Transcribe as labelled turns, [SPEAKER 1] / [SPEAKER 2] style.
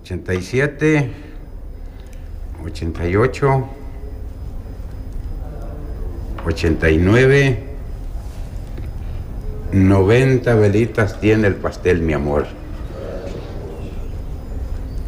[SPEAKER 1] 87, 88, 89, 90 velitas tiene el pastel, mi amor.